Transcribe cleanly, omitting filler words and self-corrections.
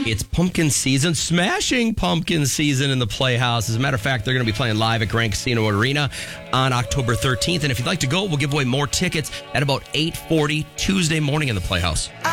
It's pumpkin season, smashing pumpkin season in the Playhouse. As a matter of fact, they're going to be playing live at Grand Casino Arena on October 13th. And if you'd like to go, we'll give away more tickets at about 8:40 Tuesday morning in the Playhouse.